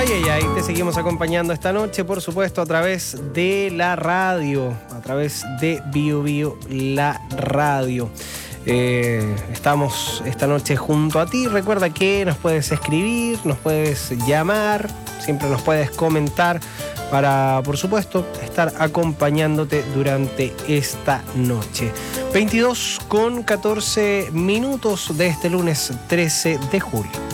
Ay, ay, ay, te seguimos acompañando esta noche, por supuesto, a través de la radio, a través de Bio Bio, la radio. Estamos esta noche junto a ti. Recuerda que nos puedes escribir, nos puedes llamar, siempre nos puedes comentar para, por supuesto, estar acompañándote durante esta noche. 22:14 de este lunes 13 de julio.